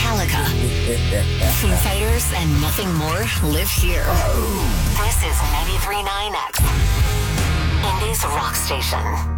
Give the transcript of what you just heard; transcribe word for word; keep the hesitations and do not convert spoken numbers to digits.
Metallica, Foo Fighters, and nothing more live here. This is ninety-three point nine X, Indy's rock station.